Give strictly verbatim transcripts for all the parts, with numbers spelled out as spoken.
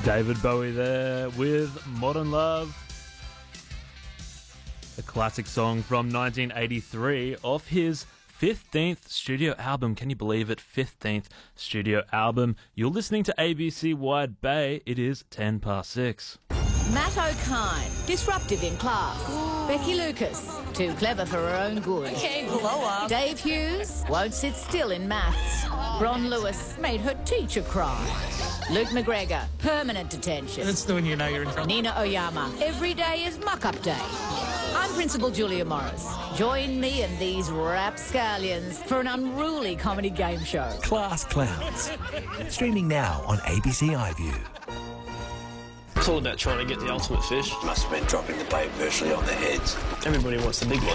David Bowie there with Modern Love, a classic song from nineteen eighty-three off his fifteenth studio album. Can you believe it? fifteenth studio album. You're listening to A B C Wide Bay. It is ten past six. Matt O'Kine, disruptive in class. Becky Lucas, too clever for her own good. Okay, blow up. Dave Hughes, won't sit still in maths. Bron Lewis, made her teacher cry. Luke McGregor, permanent detention. That's the one you know you're in trouble. Nina Oyama, every day is muck-up day. I'm Principal Julia Morris. Join me and these rapscallions for an unruly comedy game show. Class Clowns. Streaming now on A B C iView. It's all about trying to get the ultimate fish. Must have been dropping the bait virtually on their heads. Everybody wants the big one.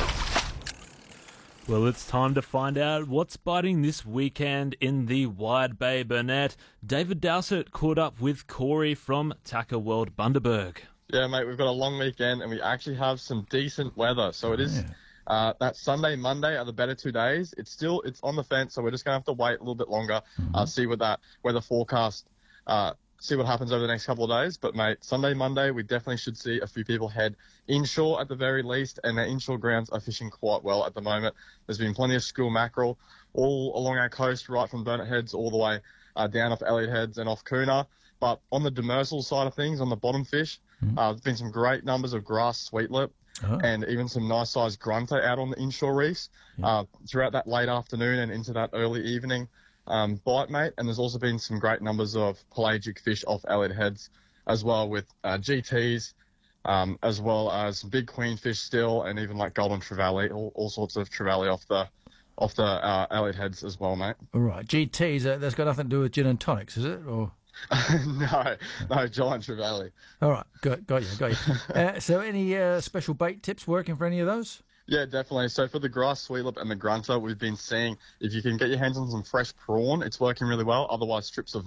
Well, it's time to find out what's biting this weekend in the Wide Bay Burnett. David Dowsett caught up with Corey from Tackle World Bundaberg. Yeah, mate, we've got a long weekend and we actually have some decent weather. So it is uh, that Sunday, Monday are the better two days. It's still it's on the fence, so we're just going to have to wait a little bit longer, mm-hmm. uh, see what that weather forecast, uh, see what happens over the next couple of days. But, mate, Sunday, Monday, we definitely should see a few people head inshore at the very least, and our inshore grounds are fishing quite well at the moment. There's been plenty of school mackerel all along our coast, right from Burnett Heads all the way uh, down off Elliot Heads and off Coona. But on the demersal side of things, on the bottom fish, mm-hmm. uh, there's been some great numbers of grass sweetlip oh. and even some nice sized grunter out on the inshore reefs yeah. uh, throughout that late afternoon and into that early evening um, bite, mate. And there's also been some great numbers of pelagic fish off Elliot Heads as well, with uh, G Ts, um, as well as some big queenfish still, and even like golden trevally, all, all sorts of trevally off the off the uh, Elliot Heads as well, mate. All right, G Ts, uh, that's got nothing to do with gin and tonics, is it? Or no, no, giant trevally. All right, got, got you, got you. uh, so any uh, special bait tips working for any of those? Yeah, definitely. So for the grass sweetlip and the grunter, we've been seeing if you can get your hands on some fresh prawn, it's working really well. Otherwise, strips of